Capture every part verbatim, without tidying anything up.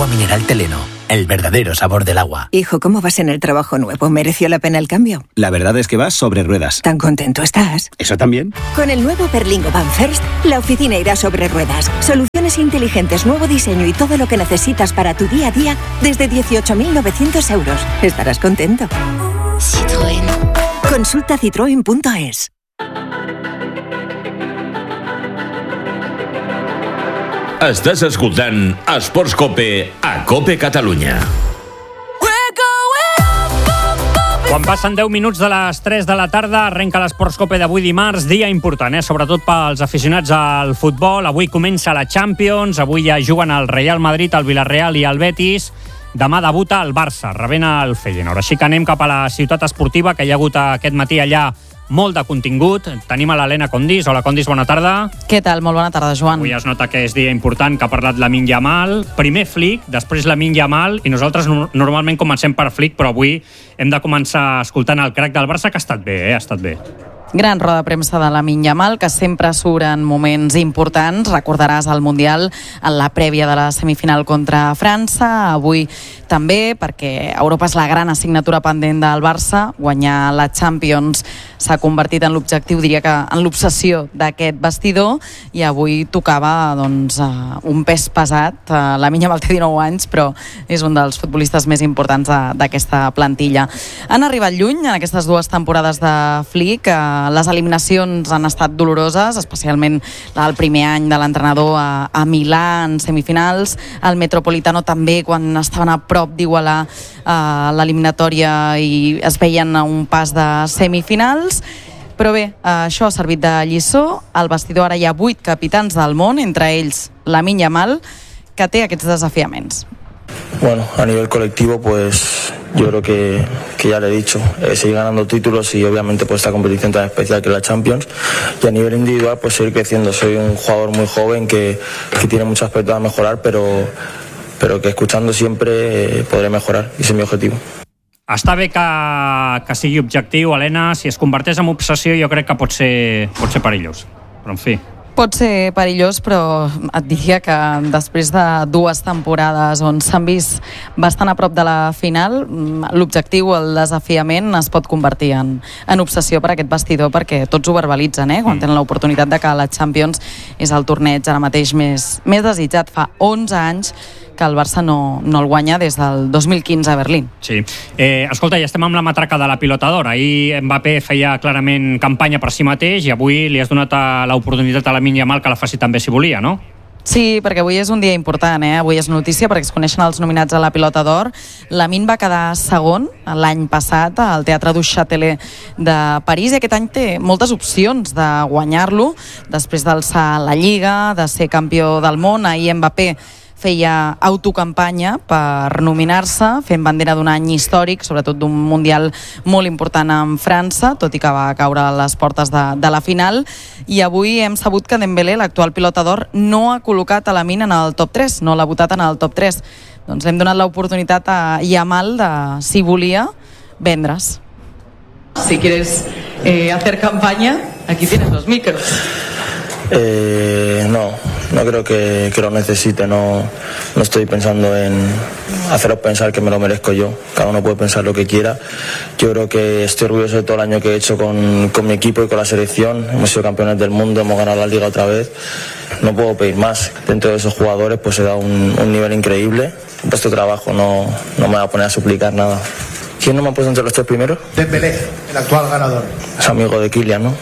mineral Teleno, el verdadero sabor del agua. Hijo, ¿cómo vas en el trabajo nuevo? ¿Mereció la pena el cambio? La verdad es que vas sobre ruedas. ¿Tan contento estás? ¿Eso también? Con el nuevo Berlingo Van First, la oficina irá sobre ruedas. Soluciones inteligentes, nuevo diseño y todo lo que necesitas para tu día a día desde dieciocho mil novecientos euros. Estarás contento. Citroën. Consulta citroen punto es. Estàs escoltant Esports Cope a Cope Catalunya. Quan passen deu minuts de les tres de la tarda, arrenca l'Esports Cope d'avui dimarts, dia important, eh? sobretot pels aficionats al futbol. Avui comença la Champions, avui ja juguen el Real Madrid, el Villarreal i el Betis. Demà debuta el Barça, rebent el Feyenoord. Així que anem cap a la ciutat esportiva, que hi ha hagut aquest matí allà molt de contingut. Tenim a l'Helena Condis. Hola, Condis, bona tarda. Què tal? Molt bona tarda, Joan. Avui es nota que és dia important, que ha parlat Lamine Yamal. Primer Flick, després Lamine Yamal, i nosaltres no, normalment comencem per Flick, però avui hem de començar escoltant el crack del Barça, que ha estat bé, eh? ha estat bé. Gran roda de premsa de Lamine Yamal, que sempre surt en moments importants. Recordaràs el Mundial en la prèvia de la semifinal contra França. Avui també, perquè Europa és la gran assignatura pendent del Barça. Guanyar la Champions s'ha convertit en l'objectiu, diria que en l'obsessió d'aquest vestidor, i avui tocava doncs, un pes pesat. Lamine Yamal té dinou anys, però és un dels futbolistes més importants d'aquesta plantilla. Han arribat lluny en aquestes dues temporades de Flick. Les eliminacions han estat doloroses, especialment la del primer any de l'entrenador a, a Milà en semifinals, el Metropolitano també, quan estaven a prop d'igualar uh, l'eliminatòria i es veien a un pas de semifinals. Però bé, uh, això ha servit de lliçó. Al vestidor ara hi ha vuit capitans del món, entre ells Lamine Yamal, que té aquests desafiaments. Bueno, a nivel colectivo, pues yo creo que, que ya le he dicho, eh, seguir ganando títulos y obviamente pues esta competición tan especial que es la Champions, y a nivel individual pues seguir creciendo. Soy un jugador muy joven que, que tiene muchos aspectos a mejorar, pero, pero que escuchando siempre eh, podré mejorar, y ese es mi objetivo. Està bé que, que sigui objectiu, Helena. Si es converteix en obsessió jo crec que pot ser, pot ser perillós, però en fi. Pot ser perillós, però et diria que després de dues temporades on s'han vist bastant a prop de la final, l'objectiu, el desafiament, es pot convertir en, en obsessió per aquest vestidor, perquè tots ho verbalitzen, eh? Quan tenen l'oportunitat de que la Champions és el torneig ara mateix més, més desitjat. Fa onze anys que el Barça no, no el guanya des del dos mil quinze a Berlín. Sí. Eh, escolta, ja estem amb la matraca de la pilota d'or. Ahir Mbappé feia clarament campanya per si mateix i avui li has donat l'oportunitat a Lamine Yamal que la faci també si volia, no? Sí, perquè avui és un dia important, eh? Avui és notícia perquè es coneixen els nominats a la pilota d'or. Lamine va quedar segon l'any passat al Teatre du Châtelet de París i aquest any té moltes opcions de guanyar-lo després d'alçar la Lliga, de ser campió del món. Ahir Mbappé feia autocampanya per nominar-se, fent bandera d'un any històric, sobretot d'un Mundial molt important en França, tot i que va caure a les portes de, de la final. I avui hem sabut que Dembélé, l'actual pilota d'or, no ha col·locat a Lamine en el top tres, no l'ha votat en el top tres. Doncs hem donat l'oportunitat a Yamal de, si volia, vendre's. Si quieres eh, hacer campaña, aquí tienes los micros. Eh, no, no creo que, que lo necesite, no, no estoy pensando en haceros pensar que me lo merezco yo, cada uno puede pensar lo que quiera. Yo creo que estoy orgulloso de todo el año que he hecho con, con mi equipo y con la selección, hemos sido campeones del mundo, hemos ganado la Liga otra vez, no puedo pedir más. Dentro de esos jugadores pues se da un, un nivel increíble, he puesto trabajo, no, no me voy a poner a suplicar nada. ¿Quién no me ha puesto entre los tres primeros? Dembélé, el actual ganador. Es amigo de Kylian, ¿no?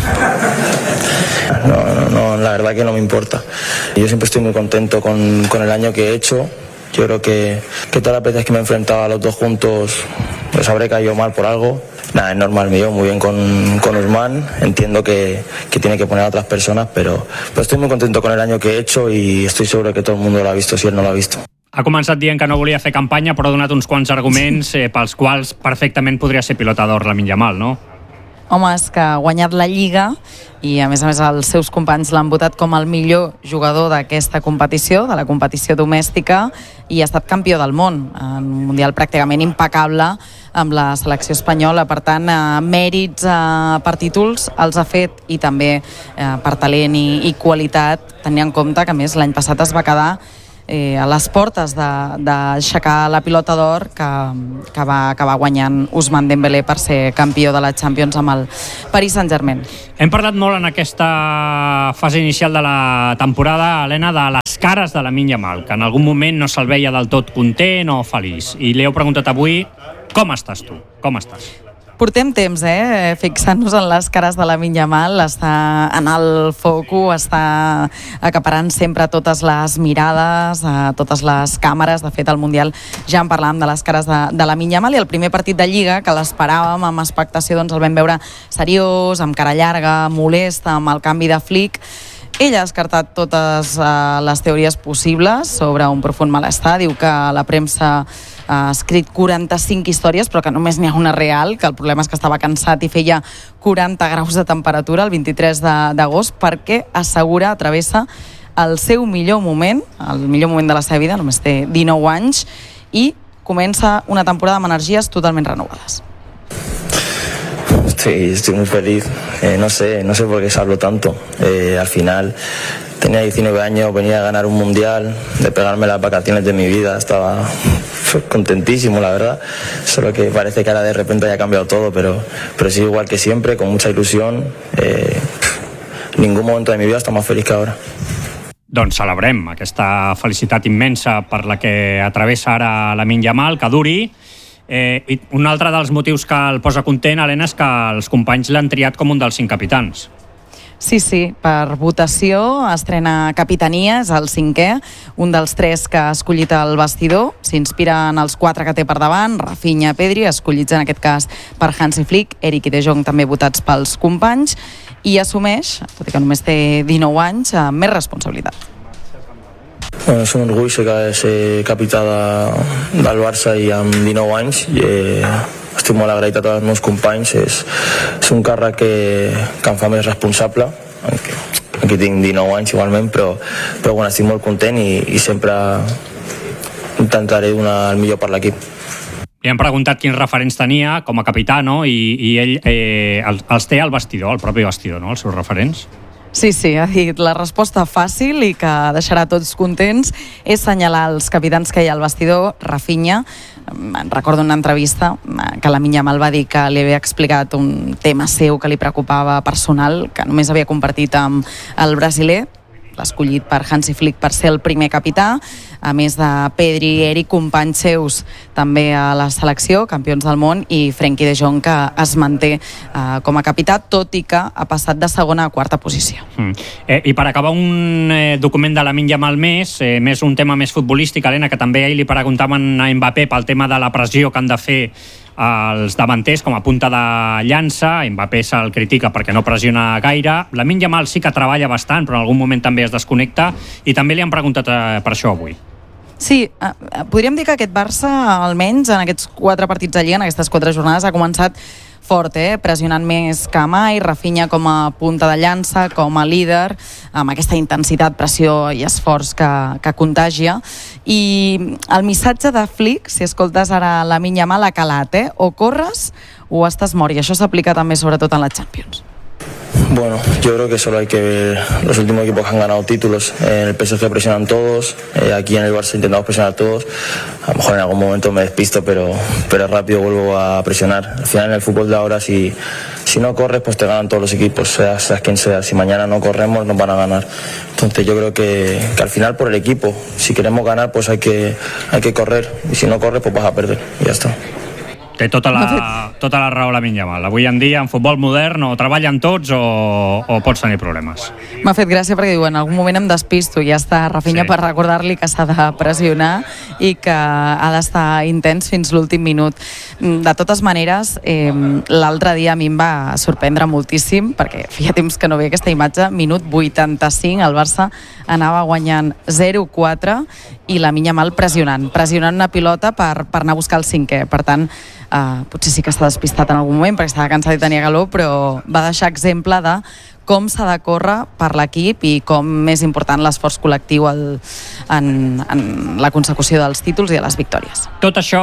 No, no, no, la verdad que no me importa. Yo siempre estoy muy contento con, con el año que he hecho. Yo creo que, que todas las veces que me he enfrentado a los dos juntos los habré caído mal por algo. Nada, es normal, me llevo muy bien con, con Usman. Entiendo que, que tiene que poner a otras personas, pero, pero estoy muy contento con el año que he hecho y estoy seguro que todo el mundo lo ha visto si él no lo ha visto. Ha començat dient que no volia fer campanya, però ha donat uns quants arguments eh, pels quals perfectament podria ser pilota d'or Lamine Yamal, no? Home, és que ha guanyat la Lliga i a més a més els seus companys l'han votat com el millor jugador d'aquesta competició, de la competició domèstica, i ha estat campió del món en un Mundial pràcticament impecable amb la selecció espanyola. Per tant, eh, mèrits eh, per títols els ha fet, i també eh, per talent i, i qualitat, tenint en compte que a més l'any passat es va quedar eh, a les portes d'aixecar la pilota d'or que, que va acabar guanyant Ousmane Dembélé per ser campió de la Champions amb el Paris Saint-Germain. Hem parlat molt en aquesta fase inicial de la temporada, Helena, de les cares de Lamine Yamal, que en algun moment no se'l veia del tot content o feliç. I li heu preguntat avui, com estàs tu? Com estàs? Portem temps, eh, fixant-nos en les cares de Lamine Yamal, està en el focus, està acaparant sempre totes les mirades, eh, totes les càmeres. De fet, al Mundial ja en parlàvem de les cares de, de Lamine Yamal, i el primer partit de Lliga, que l'esperàvem amb expectació, doncs el vam veure seriós, amb cara llarga, molest, amb el canvi de Flick. Ell ha descartat totes uh, les teories possibles sobre un profund malestar. Diu que la premsa ha escrit quaranta-cinc històries, però que només n'hi ha una real, que el problema és que estava cansat i feia quaranta graus de temperatura el vint-i-tres d'agost, perquè assegura, travessa el seu millor moment, el millor moment de la seva vida, només té dinou anys, i comença una temporada amb energies totalment renovades. Estoy, estoy muy feliz, eh, no sé, no sé por qué se habló tanto. Eh, al final tenía diecinueve años, venía a ganar un mundial, de pegarme las vacaciones de mi vida, estaba contentísimo, la verdad, solo que parece que ahora de repente haya cambiado todo, pero, pero sí, igual que siempre, con mucha ilusión. Eh, ningún momento de mi vida está más feliz que ahora. Doncs celebrem aquesta felicitat immensa per la que atravessa ara Lamine Yamal, que duri. Eh, i un altre dels motius que el posa content, Helena, és que els companys l'han triat com un dels cinc capitans. Sí, sí, per votació estrena capitania, és el cinquè, un dels tres que ha escollit el vestidor. S'inspira en els quatre que té per davant, Rafinha, Pedri, escollits en aquest cas per Hansi Flick, Eric i De Jong també votats pels companys, i assumeix, tot i que només té dinou anys, amb més responsabilitat. Bueno, és un orgull ser capità de, del Barça i amb dinou anys, i eh, estic molt agraït a tots els meus companys. És, és un càrrec que, que em fa més responsable, aquí, aquí tinc dinou anys igualment, però, però bueno, estic molt content i, i sempre intentaré donar el millor per l'equip. Li han preguntat quins referents tenia com a capità, no? I, i ell eh, els, els té al vestidor, al propi vestidor, no? Els seus referents. Sí, sí, ha dit la resposta fàcil i que deixarà tots contents és assenyalar els capitans que hi ha al vestidor. Rafinha, recordo una entrevista que Lamine Yamal va dir que li havia explicat un tema seu que li preocupava personal, que només havia compartit amb el brasiler, l'escollit per Hansi Flick per ser el primer capità, a més de Pedri i Eric, companys seus també a la selecció, campions del món, i Frenkie de Jong, que es manté eh, com a capità, tot i que ha passat de segona a quarta posició. Mm. Eh, I per acabar, un eh, document de Lamine Yamal més, eh, més un tema més futbolístic, Helena, que també ahir li preguntaven a Mbappé pel tema de la pressió que han de fer els davanters com a punta de llança. Mbappé se'l critica perquè no pressiona gaire. Lamine Yamal sí que treballa bastant, però en algun moment també es desconnecta, i també li han preguntat eh, per això avui. Sí, eh, podríem dir que aquest Barça, almenys en aquests quatre partits de Lliga, en aquestes quatre jornades, ha començat fort, eh? pressionant més que mai, Rafinha com a punta de llança, com a líder, amb aquesta intensitat, pressió i esforç que, que contagia. I el missatge de Flick, si escoltes ara Lamine Yamal, ha calat, eh? o corres o estàs mort, i això s'aplica també sobretot en la Champions. Bueno, yo creo que solo hay que ver los últimos equipos que han ganado títulos. En el P S G presionan todos, eh, aquí en el Barça intentamos presionar todos. A lo mejor en algún momento me despisto, pero, pero rápido vuelvo a presionar. Al final en el fútbol de ahora, si, si no corres, pues te ganan todos los equipos, seas, seas quien sea. Si mañana no corremos, nos van a ganar. Entonces yo creo que, que al final por el equipo, si queremos ganar, pues hay que, hay que correr. Y si no corres, pues vas a perder. Y ya está. Té tota la, tota la raó Lamine Yamal. Avui en dia, en futbol modern, o treballen tots o, o pots tenir problemes. M'ha fet gràcia perquè diu, en algun moment em despisto, i ja està Rafinha sí. per recordar-li que s'ha de pressionar i que ha d'estar intens fins l'últim minut. De totes maneres, eh, l'altre dia a mi em va sorprendre moltíssim, perquè feia temps que no veia aquesta imatge, minut vuitanta-cinc, el Barça anava guanyant zero quatre i Lamine Yamal pressionant, pressionant una pilota per, per anar a buscar el cinquè. Per tant, Uh, potser sí que està despistat en algun moment perquè estava cansat i tenia calor, però va deixar exemple de com s'ha de córrer per l'equip i com és important l'esforç col·lectiu el, en, en la consecució dels títols i de les victòries. Tot això,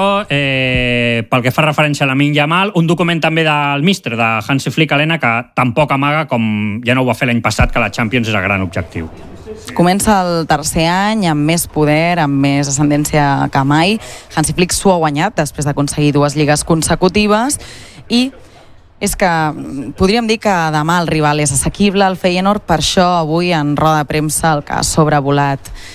eh, pel que fa referència a Lamine Yamal, un document també del míster, de Hansi Flick, Helena, que tampoc amaga, com ja no ho va fer l'any passat, que la Champions és el gran objectiu. Comença el tercer any amb més poder, amb més ascendència que mai. Hansi Flick s'ho ha guanyat després d'aconseguir dues lligues consecutives i és que podríem dir que demà el rival és assequible, el Feyenoord. Per això avui en roda de premsa el que ha sobrevolat